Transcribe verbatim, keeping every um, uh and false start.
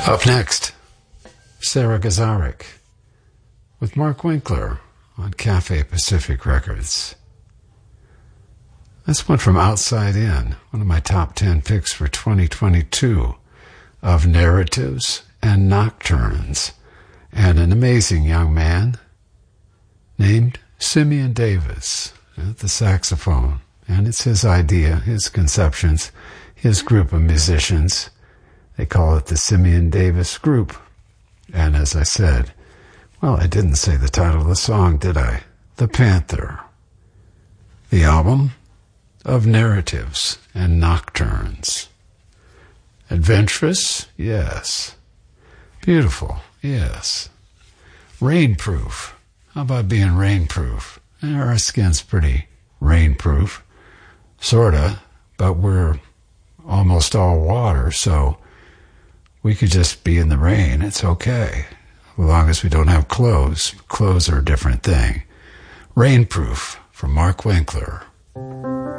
Up next, Sarah Gazarek with Mark Winkler on Cafe Pacific Records. This one from Outside In, one of my top ten picks for twenty twenty-two of narratives and nocturnes, and an amazing young man named Simeon Davis at the saxophone. And it's his idea, his conceptions, his group of musicians. They call it the Simeon Davis Group. And as I said, well, I didn't say the title of the song, did I? The Panther. The album of narratives and nocturnes. Adventurous? Yes. Beautiful? Yes. Rainproof? How about being rainproof? Our skin's pretty rainproof. Sorta, but we're almost all water, so we could just be in the rain. It's okay, as long as we don't have clothes. Clothes are a different thing. Rainproof from Mark Winkler.